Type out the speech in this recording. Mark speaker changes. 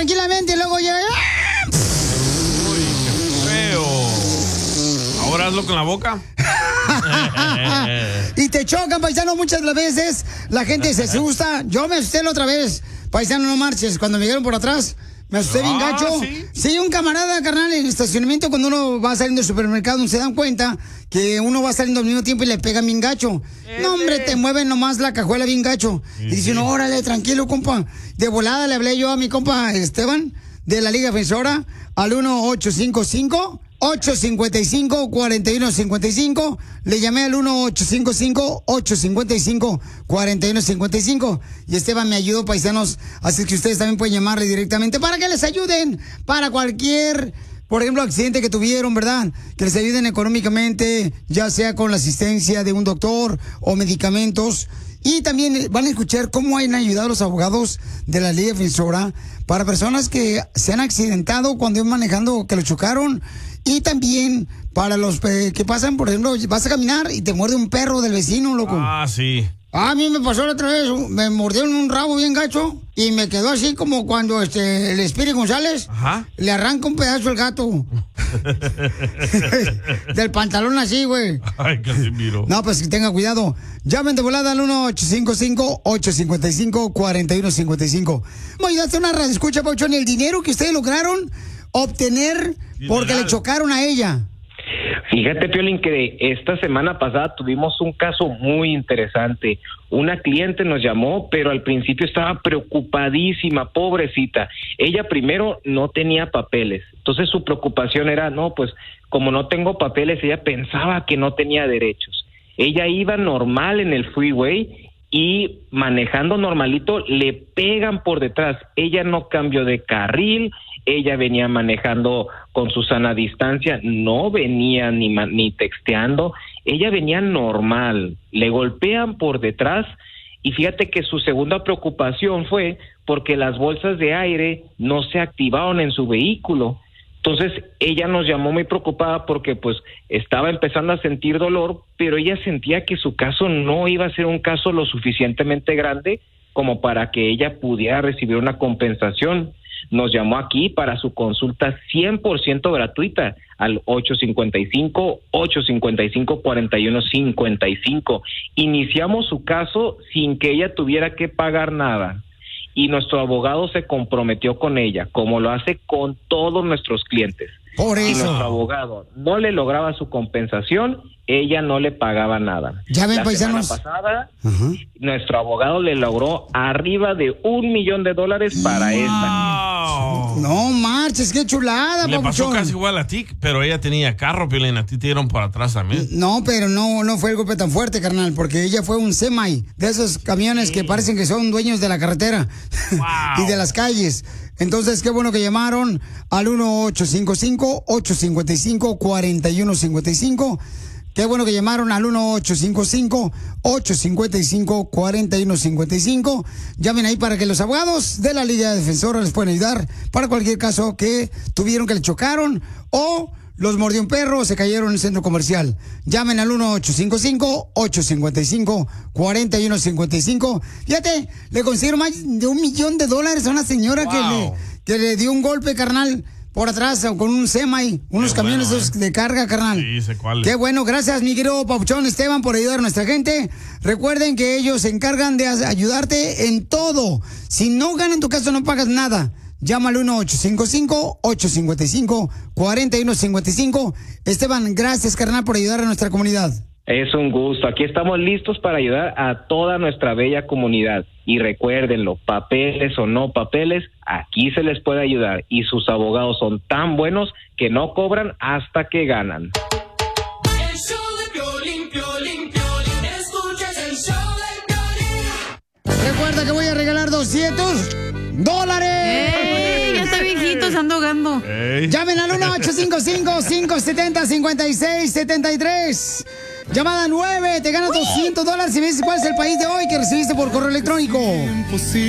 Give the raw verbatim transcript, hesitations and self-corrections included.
Speaker 1: tranquilamente y luego llega...
Speaker 2: Uy, qué feo. ¿Ahora hazlo con la boca?
Speaker 1: Y te chocan, paisano, muchas de las veces. La gente se asusta. Yo me asusté la otra vez. Paisano, no marches. Cuando me dieron por atrás, me asusté bien
Speaker 2: Ah,
Speaker 1: gacho.
Speaker 2: ¿sí?
Speaker 1: Sí, un camarada, carnal, en el estacionamiento, cuando uno va saliendo del supermercado, no se dan cuenta que uno va saliendo al mismo tiempo y le pega bien gacho. No, hombre, te mueven nomás la cajuela bien gacho.
Speaker 2: Sí,
Speaker 1: Y dice uno,
Speaker 2: sí.
Speaker 1: órale, tranquilo, compa. De volada le hablé yo a mi compa Esteban, de la Liga Defensora, al uno ocho cinco cinco, ocho cinco cinco, cuatro uno cinco cinco. Le llamé al uno ocho cinco cinco, ocho cinco cinco, cuatro uno cinco cinco. Y Esteban me ayudó, paisanos. Así que ustedes también pueden llamarle directamente para que les ayuden para cualquier, por ejemplo, accidente que tuvieron, ¿verdad? Que les ayuden económicamente, ya sea con la asistencia de un doctor o medicamentos. Y también van a escuchar cómo han ayudado los abogados de la Liga Defensora para personas que se han accidentado cuando iban manejando, que lo chocaron. Y también para los eh, que pasan, por ejemplo, vas a caminar y te muerde un perro del vecino, loco.
Speaker 2: Ah, sí.
Speaker 1: A mí me pasó la otra vez, me mordieron un rabo bien gacho y me quedó así como cuando este el Espíritu González
Speaker 2: Ajá.
Speaker 1: le arranca un pedazo al gato. Del pantalón así, güey.
Speaker 2: Ay, Casimiro.
Speaker 1: No, pues que tenga cuidado. Llamen de volada al uno ocho cinco cinco, ocho cinco cinco, cuatro uno cinco cinco. Vamos a ayudarte a una radio escucha, Pauchón, el dinero que ustedes lograron obtener porque le chocaron a ella.
Speaker 3: Fíjate, Piolín, que esta semana pasada tuvimos un caso muy interesante. Una cliente nos llamó, pero al principio estaba preocupadísima, pobrecita. Ella primero no tenía papeles, entonces su preocupación era, no, pues como no tengo papeles, ella pensaba que no tenía derechos. Ella iba normal en el freeway y manejando normalito le pegan por detrás. Ella no cambió de carril, ella venía manejando con su sana distancia, no venía ni, ni texteando, ella venía normal, le golpean por detrás y fíjate que su segunda preocupación fue porque las bolsas de aire no se activaron en su vehículo. Entonces ella nos llamó muy preocupada porque pues estaba empezando a sentir dolor, pero ella sentía que su caso no iba a ser un caso lo suficientemente grande como para que ella pudiera recibir una compensación. Nos llamó aquí para su consulta cien por ciento gratuita al ocho cinco cinco, ocho cinco cinco, cuatro uno cinco cinco. Iniciamos su caso sin que ella tuviera que pagar nada y nuestro abogado se comprometió con ella, como lo hace con todos nuestros clientes.
Speaker 1: Por
Speaker 3: Si
Speaker 1: eso.
Speaker 3: nuestro abogado no le lograba su compensación, ella no le pagaba nada.
Speaker 1: Ya ven,
Speaker 3: La
Speaker 1: paisanos.
Speaker 3: semana pasada,
Speaker 1: Ajá.
Speaker 3: nuestro abogado le logró arriba de un millón de dólares para esta.
Speaker 2: Wow.
Speaker 1: No marches, qué chulada,
Speaker 2: Le pasó
Speaker 1: papuchón.
Speaker 2: casi igual a ti, pero ella tenía carro, Piolín, a ti te dieron por atrás también.
Speaker 1: No, pero no, no fue el golpe tan fuerte, carnal, porque ella fue un semi, de esos camiones que parecen que son dueños de la carretera
Speaker 2: Wow.
Speaker 1: y de las calles. Entonces, qué bueno que llamaron al uno ocho cinco cinco, ocho cinco cinco, cuatro uno cinco cinco. Qué bueno que llamaron al uno ocho cinco cinco, ocho cinco cinco, cuatro uno cinco cinco. Llamen ahí para que los abogados de la Liga Defensora les puedan ayudar para cualquier caso que tuvieron que le chocaron o los mordió un perro o se cayeron en el centro comercial. Llamen al uno ocho cinco cinco, ocho cinco cinco, cuatro uno cinco cinco. Fíjate, le consiguieron más de un millón de dólares a una señora
Speaker 2: Wow.
Speaker 1: que, le, que le dio un golpe, carnal, por atrás o con un semi, unos
Speaker 2: Qué
Speaker 1: camiones
Speaker 2: bueno,
Speaker 1: esos de carga, carnal.
Speaker 2: Sí, sé cuál.
Speaker 1: Qué bueno, gracias mi querido Papuchón Esteban por ayudar a nuestra gente. Recuerden que ellos se encargan de ayudarte en todo. Si no ganan tu caso no pagas nada. Llama al uno ocho cinco cinco, ocho cinco cinco, cuatro uno cinco cinco. Esteban, gracias carnal por ayudar a nuestra comunidad.
Speaker 3: Es un gusto. Aquí estamos listos para ayudar a toda nuestra bella comunidad. Y recuérdenlo, papeles o no papeles, aquí se les puede ayudar. Y sus abogados son tan buenos que no cobran hasta que ganan.
Speaker 4: El show de Piolín, Piolín, Piolín. Escuchas el show de Piolín.
Speaker 1: Recuerda que voy a regalar doscientos dólares.
Speaker 5: ¡Ey! Ya está viejito, se anda ahogando.
Speaker 2: Ey.
Speaker 1: Llamen al uno ocho cinco cinco, cinco siete cero, cinco seis siete tres. Llamada nueve, te ganas doscientos dólares si me dices cuál es el país de hoy que recibiste por correo electrónico.